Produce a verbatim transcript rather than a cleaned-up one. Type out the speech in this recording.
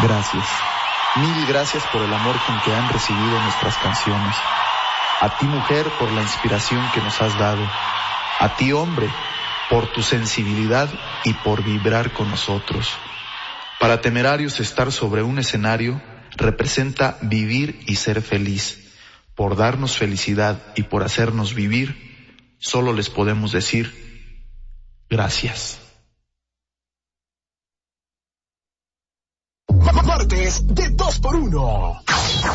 Gracias. Mil gracias por el amor con que han recibido nuestras canciones. A ti, mujer, por la inspiración que nos has dado. A ti, hombre, por tu sensibilidad y por vibrar con nosotros. Para Temerarios, estar sobre un escenario representa vivir y ser feliz. Por darnos felicidad y por hacernos vivir, solo les podemos decir gracias. Martes de dos por uno.